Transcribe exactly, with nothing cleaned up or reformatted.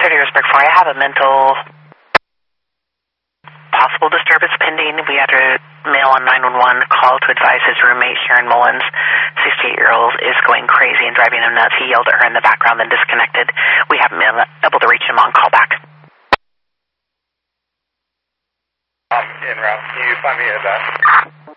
thirty Respect four, I have a mental possible disturbance pending. We had a male on nine one one call to advise his roommate, Sharon Mullins, sixty-eight-year-old, is going crazy and driving him nuts. He yelled at her in the background, then disconnected. We haven't been able to reach him on callback. I'm en route. Can you find me a back?